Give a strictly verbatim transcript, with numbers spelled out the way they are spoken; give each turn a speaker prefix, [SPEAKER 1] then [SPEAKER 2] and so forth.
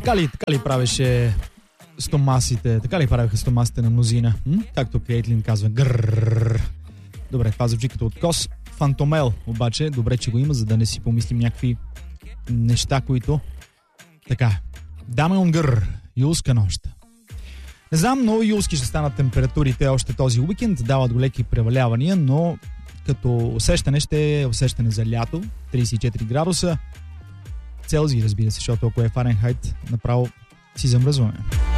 [SPEAKER 1] Така ли, така ли правеше стомасите, така ли правеха стомасите на мнозина? М? Както Кейтлин казва, грррррр. Добре, това звучи като откос. Фантомел, обаче, добре, че го има, за да не си помислим някакви неща, които... Така, даме унгър, юлска нощ. Не знам, много юлски ще станат температурите още този уикенд, дават го леки превалявания, но като усещане ще е усещане за лято, тридесет и четири градуса. Целзий, разбира се, защото ако е Фаренхайт, направо си замръзваме.